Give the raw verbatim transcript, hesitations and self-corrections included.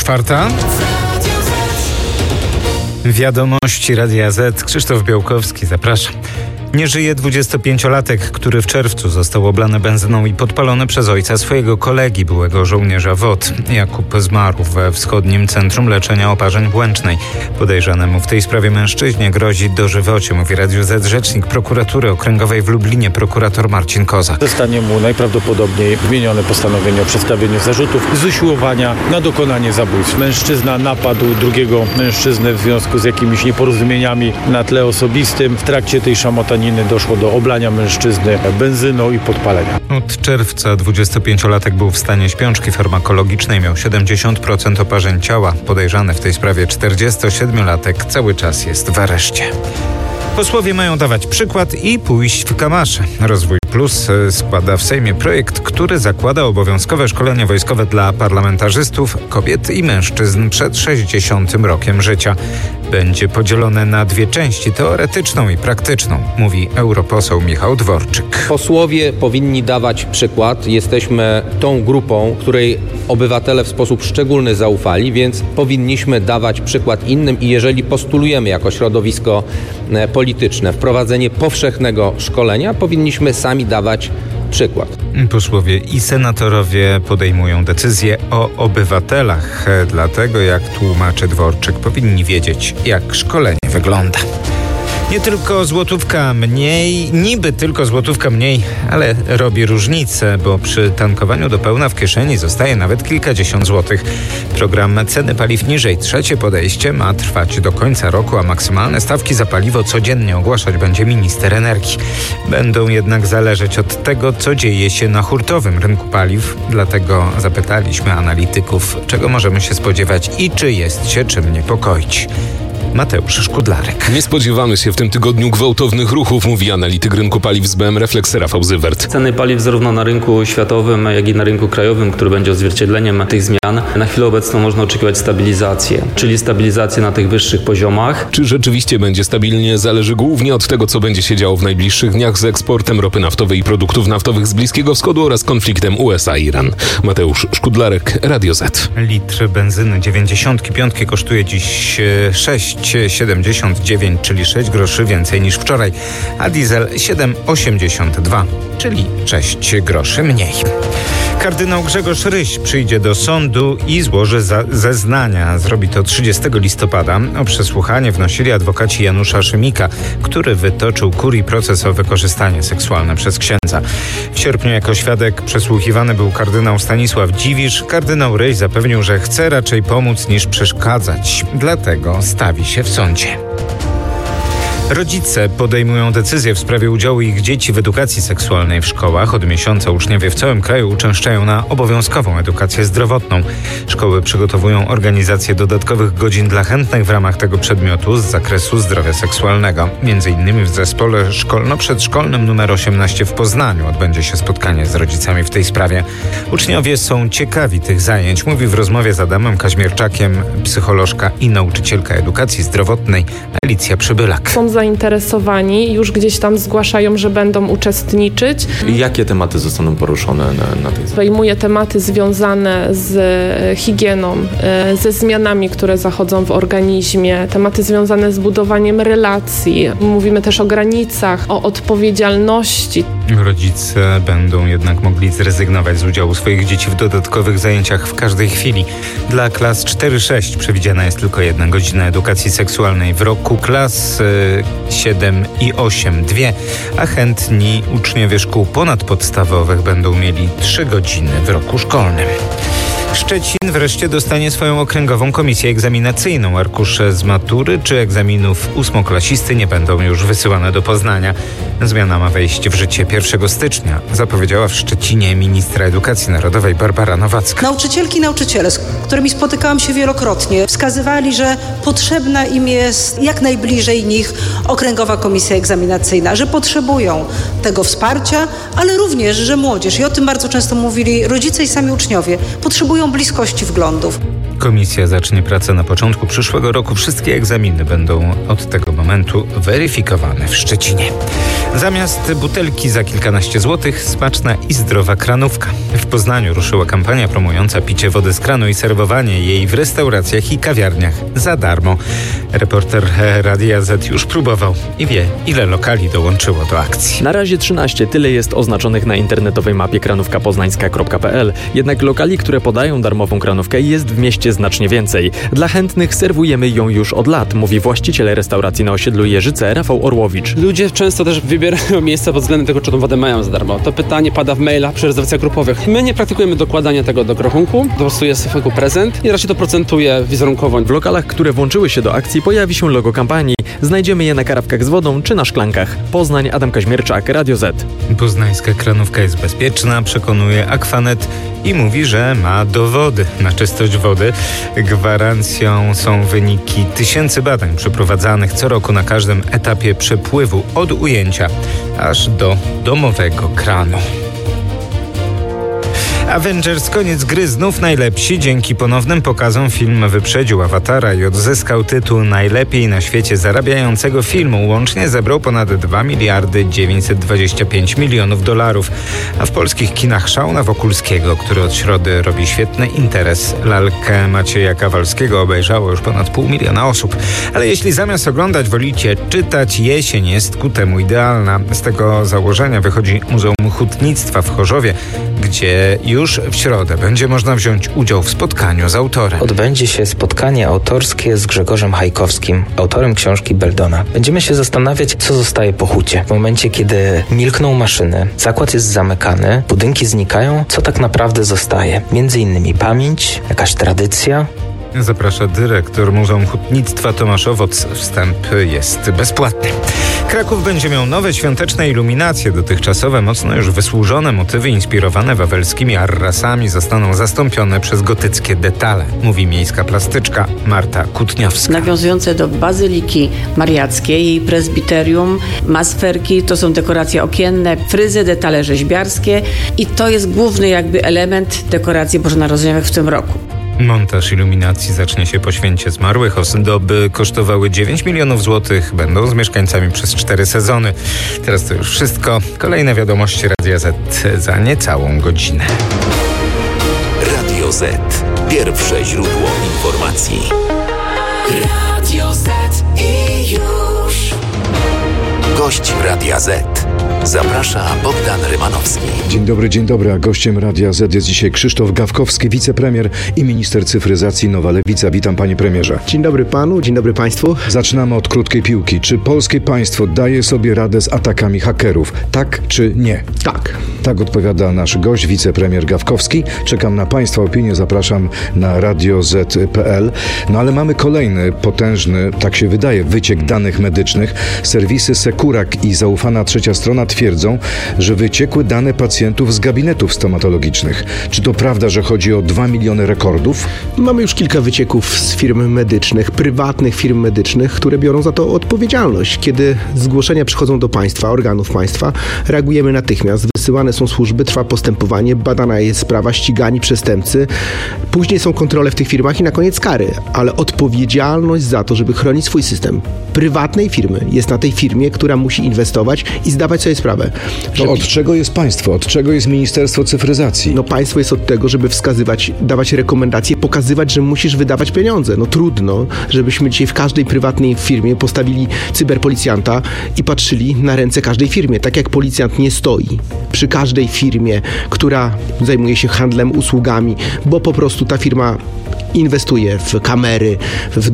czwarta. Wiadomości Radia Z. Krzysztof Białkowski, zapraszam. Nie żyje dwudziestopięciolatek, który w czerwcu został oblany benzyną i podpalony przez ojca swojego kolegi, byłego żołnierza W O T. Jakub zmarł we Wschodnim Centrum Leczenia Oparzeń Błęcznej. Podejrzanemu w tej sprawie mężczyźnie grozi dożywocie, mówi Radiu Z rzecznik prokuratury okręgowej w Lublinie, prokurator Marcin Kozak. Zostanie mu najprawdopodobniej wymienione postanowienie o przedstawieniu zarzutów z usiłowania na dokonanie zabójstwa. Mężczyzna napadł drugiego mężczyznę w związku z jakimiś nieporozumieniami na tle osobistym. W trakcie tej szamotaniny doszło do oblania mężczyzny benzyną i podpalenia. Od czerwca dwudziestopięciolatek był w stanie śpiączki farmakologicznej, miał siedemdziesiąt procent oparzeń ciała. Podejrzany w tej sprawie czterdziestosiedmiolatek cały czas jest w areszcie. Posłowie mają dawać przykład i pójść w kamasze. Rozwój Plus składa w Sejmie projekt, który zakłada obowiązkowe szkolenie wojskowe dla parlamentarzystów, kobiet i mężczyzn przed sześćdziesiątym rokiem życia. Będzie podzielone na dwie części, teoretyczną i praktyczną, mówi europoseł Michał Dworczyk. Posłowie powinni dawać przykład. Jesteśmy tą grupą, której obywatele w sposób szczególny zaufali, więc powinniśmy dawać przykład innym i jeżeli postulujemy jako środowisko polityczne wprowadzenie powszechnego szkolenia, powinniśmy sami dawać przykład. Posłowie i senatorowie podejmują decyzje o obywatelach. Dlatego, jak tłumaczy Dworczyk, powinni wiedzieć, jak szkolenie wygląda. Nie tylko złotówka mniej, niby tylko złotówka mniej, ale robi różnicę, bo przy tankowaniu do pełna w kieszeni zostaje nawet kilkadziesiąt złotych. Program Ceny Paliw Niżej, trzecie podejście, ma trwać do końca roku, a maksymalne stawki za paliwo codziennie ogłaszać będzie minister energii. Będą jednak zależeć od tego, co dzieje się na hurtowym rynku paliw. Dlatego zapytaliśmy analityków, czego możemy się spodziewać i czy jest się czym niepokoić. Mateusz Szkudlarek. Nie spodziewamy się w tym tygodniu gwałtownych ruchów, mówi analityk rynku paliw z B M Reflex Rafał Zywert. Ceny paliw zarówno na rynku światowym, jak i na rynku krajowym, który będzie odzwierciedleniem tych zmian, na chwilę obecną można oczekiwać stabilizację, czyli stabilizację na tych wyższych poziomach. Czy rzeczywiście będzie stabilnie, zależy głównie od tego, co będzie się działo w najbliższych dniach z eksportem ropy naftowej i produktów naftowych z Bliskiego Wschodu oraz konfliktem U S A-Iran. Mateusz Szkudlarek, Radio Z. Litr benzyny dziewięćdziesiątki piątki kosztuje dziś sześć siedemdziesiąt dziewięć, czyli sześć groszy więcej niż wczoraj, a diesel siedem osiemdziesiąt dwa, czyli sześć groszy mniej. Kardynał Grzegorz Ryś przyjdzie do sądu i złoży za- zeznania. Zrobi to trzydziestego listopada. O przesłuchanie wnosili adwokaci Janusza Szymika, który wytoczył kurii proces o wykorzystanie seksualne przez księdza. W sierpniu jako świadek przesłuchiwany był kardynał Stanisław Dziwisz. Kardynał Ryś zapewnił, że chce raczej pomóc niż przeszkadzać. Dlatego stawi się w sądzie. Rodzice podejmują decyzje w sprawie udziału ich dzieci w edukacji seksualnej w szkołach. Od miesiąca uczniowie w całym kraju uczęszczają na obowiązkową edukację zdrowotną. Szkoły przygotowują organizację dodatkowych godzin dla chętnych w ramach tego przedmiotu z zakresu zdrowia seksualnego. Między innymi w zespole szkolno-przedszkolnym numer osiemnaście w Poznaniu odbędzie się spotkanie z rodzicami w tej sprawie. Uczniowie są ciekawi tych zajęć, mówi w rozmowie z Adamem Kaźmierczakiem psycholożka i nauczycielka edukacji zdrowotnej Alicja Przybylak. Zainteresowani, już gdzieś tam zgłaszają, że będą uczestniczyć. Jakie tematy zostaną poruszone na, na tej Zajmuje tematy związane z higieną, ze zmianami, które zachodzą w organizmie, tematy związane z budowaniem relacji. Mówimy też o granicach, o odpowiedzialności. Rodzice będą jednak mogli zrezygnować z udziału swoich dzieci w dodatkowych zajęciach w każdej chwili. Dla klas cztery sześć przewidziana jest tylko jedna godzina edukacji seksualnej w roku, klas siedem i osiem dwie, a chętni uczniowie szkół ponadpodstawowych będą mieli trzy godziny w roku szkolnym. Szczecin wreszcie dostanie swoją okręgową komisję egzaminacyjną. Arkusze z matury czy egzaminów ósmoklasisty nie będą już wysyłane do Poznania. Zmiana ma wejść w życie pierwszego stycznia, zapowiedziała w Szczecinie ministra edukacji narodowej Barbara Nowacka. Nauczycielki i nauczyciele, z którymi spotykałam się wielokrotnie, wskazywali, że potrzebna im jest jak najbliżej nich okręgowa komisja egzaminacyjna, że potrzebują tego wsparcia, ale również, że młodzież, i o tym bardzo często mówili rodzice i sami uczniowie, potrzebują bliskości wglądów. Komisja zacznie pracę na początku przyszłego roku. Wszystkie egzaminy będą od tego momentu weryfikowane w Szczecinie. Zamiast butelki za kilkanaście złotych, smaczna i zdrowa kranówka. W Poznaniu ruszyła kampania promująca picie wody z kranu i serwowanie jej w restauracjach i kawiarniach za darmo. Reporter Radia Z już próbował i wie, ile lokali dołączyło do akcji. Na razie trzynaście, tyle jest oznaczonych na internetowej mapie kranówka poznańska kropka p l. Jednak lokali, które podają darmową kranówkę, jest w mieście znacznie więcej. Dla chętnych serwujemy ją już od lat, mówi właściciel restauracji na osiedlu Jeżyce, Rafał Orłowicz. Ludzie często też wybierają miejsca pod względem tego, czy tą wodę mają za darmo. To pytanie pada w mailach przy rezerwacjach grupowych. My nie praktykujemy dokładania tego do rachunku, po prostu jest jako prezent i raczej to procentuje wizerunkowo. W lokalach, które włączyły się do akcji, pojawi się logo kampanii. Znajdziemy je na karafkach z wodą czy na szklankach. Poznań, Adam Kaźmierczak, Radio Z. Poznańska kranówka jest bezpieczna, przekonuje Aquanet i mówi, że ma dowody na czystość wody. Gwarancją są wyniki tysięcy badań przeprowadzanych co roku na każdym etapie przepływu od ujęcia aż do domowego kranu. Avengers, koniec gry, znów najlepsi. Dzięki ponownym pokazom film wyprzedził Awatara i odzyskał tytuł najlepiej na świecie zarabiającego filmu. Łącznie zebrał ponad dwa miliardy dziewięćset dwadzieścia pięć milionów dolarów. A w polskich kinach Szauna Wokulskiego, który od środy robi świetny interes. Lalkę Macieja Kawalskiego obejrzało już ponad pół miliona osób. Ale jeśli zamiast oglądać wolicie czytać, jesień jest ku temu idealna. Z tego założenia wychodzi Muzeum Hutnictwa w Chorzowie, gdzie już w środę będzie można wziąć udział w spotkaniu z autorem. Odbędzie się spotkanie autorskie z Grzegorzem Hajkowskim, autorem książki Beldona. Będziemy się zastanawiać, co zostaje po hucie. W momencie, kiedy milkną maszyny, zakład jest zamykany, budynki znikają, co tak naprawdę zostaje? Między innymi pamięć, jakaś tradycja. Zaprasza dyrektor Muzeum Hutnictwa Tomasz Owoc. Wstęp jest bezpłatny. Kraków będzie miał nowe świąteczne iluminacje. Dotychczasowe, mocno już wysłużone motywy inspirowane wawelskimi arrasami zostaną zastąpione przez gotyckie detale, mówi miejska plastyczka Marta Kutniowska. Nawiązujące do Bazyliki Mariackiej, jej prezbiterium, masferki, to są dekoracje okienne, fryzy, detale rzeźbiarskie i to jest główny jakby element dekoracji bożonarodzeniowych w tym roku. Montaż iluminacji zacznie się po święcie zmarłych. Ozdoby kosztowały dziewięć milionów złotych. Będą z mieszkańcami przez cztery sezony. Teraz to już wszystko. Kolejne wiadomości Radia Z za niecałą godzinę. Radio Z. Pierwsze źródło informacji. Radio Z i już. Gość Radia Z. Zaprasza Bogdan Rymanowski. Dzień dobry, dzień dobry. A gościem Radia Z jest dzisiaj Krzysztof Gawkowski, wicepremier i minister cyfryzacji Nowa Lewica. Witam, panie premierze. Dzień dobry panu, dzień dobry państwu. Zaczynamy od krótkiej piłki. Czy polskie państwo daje sobie radę z atakami hakerów? Tak czy nie? Tak. Tak odpowiada nasz gość, wicepremier Gawkowski. Czekam na państwa opinię, zapraszam na radio z kropka p l. No ale mamy kolejny potężny, tak się wydaje, wyciek danych medycznych. Serwisy Sekurak i zaufana Trzecia Strona twierdzą, że wyciekły dane pacjentów z gabinetów stomatologicznych. Czy to prawda, że chodzi o dwa miliony rekordów? Mamy już kilka wycieków z firm medycznych, prywatnych firm medycznych, które biorą za to odpowiedzialność. Kiedy zgłoszenia przychodzą do państwa, organów państwa, reagujemy natychmiast. Wysyłane są służby, trwa postępowanie, badana jest sprawa, ścigani przestępcy. Później są kontrole w tych firmach i na koniec kary. Ale odpowiedzialność za to, żeby chronić swój system prywatnej firmy jest na tej firmie, która musi inwestować i zdawać sobie sprawę. To żeby... od czego jest państwo? Od czego jest Ministerstwo Cyfryzacji? No państwo jest od tego, żeby wskazywać, dawać rekomendacje, pokazywać, że musisz wydawać pieniądze. No trudno, żebyśmy dzisiaj w każdej prywatnej firmie postawili cyberpolicjanta i patrzyli na ręce każdej firmie. Tak jak policjant nie stoi przy każdej firmie, która zajmuje się handlem, usługami, bo po prostu ta firma inwestuje w kamery, w